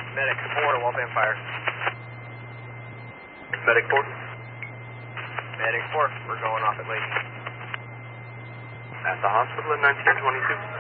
Medic 4, Waltham Fire. Medic 4. Medic 4, we're going off at Lake. At the hospital at 1922.